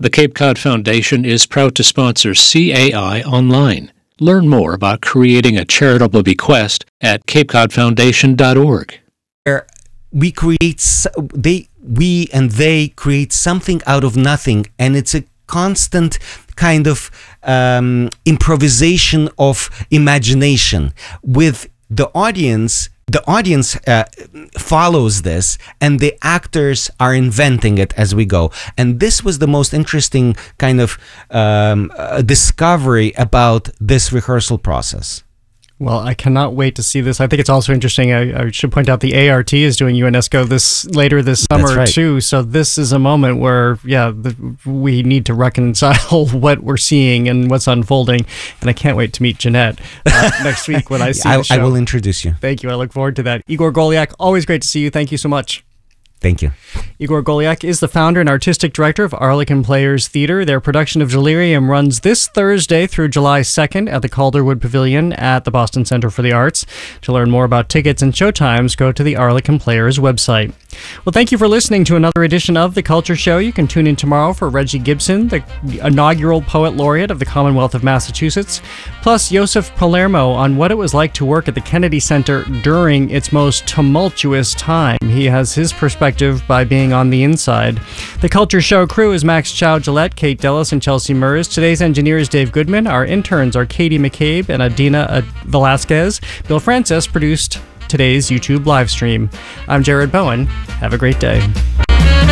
The Cape Cod Foundation is proud to sponsor CAI Online. Learn more about creating a charitable bequest at capecodfoundation.org. They create something out of nothing, and it's a constant kind of improvisation of imagination with the audience. The audience follows this, and the actors are inventing it as we go. And this was the most interesting kind of discovery about this rehearsal process. Well, I cannot wait to see this. I think it's also interesting. I should point out the ART is doing UNESCO later this summer too. So this is a moment where, we need to reconcile what we're seeing and what's unfolding. And I can't wait to meet Jeanette next week when I see the show. I will introduce you. Thank you. I look forward to that. Igor Goliak, always great to see you. Thank you so much. Thank you. Igor Goliak is the founder and artistic director of Arlequin Players Theater. Their production of Delirium runs this Thursday through July 2nd at the Calderwood Pavilion at the Boston Center for the Arts. To learn more about tickets and showtimes, go to the Arlequin Players website. Well, thank you for listening to another edition of The Culture Show. You can tune in tomorrow for Reggie Gibson, the inaugural Poet Laureate of the Commonwealth of Massachusetts, plus Joseph Palermo on what it was like to work at the Kennedy Center during its most tumultuous time. He has his perspective by being on the inside. The Culture Show crew is Max Chow-Gillette, Kate Dellis, and Chelsea Murs. Today's engineer is Dave Goodman. Our interns are Katie McCabe and Adina Velasquez. Bill Francis produced today's YouTube live stream. I'm Jared Bowen. Have a great day.